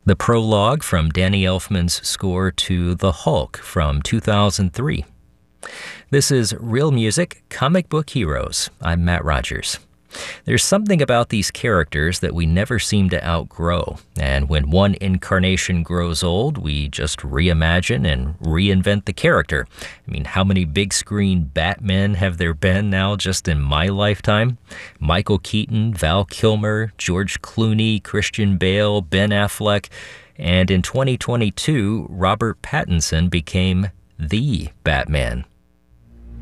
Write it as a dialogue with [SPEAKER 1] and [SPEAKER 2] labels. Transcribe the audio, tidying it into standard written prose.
[SPEAKER 1] The prologue from Danny Elfman's score to The Hulk from 2003. This is Real Music, Comic Book Heroes. I'm Matt Rogers. There's something about these characters that we never seem to outgrow, and when one incarnation grows old, we just reimagine and reinvent the character. I mean, how many big screen Batmen have there been now just in my lifetime? Michael Keaton, Val Kilmer, George Clooney, Christian Bale, Ben Affleck, and in 2022, Robert Pattinson became the Batman.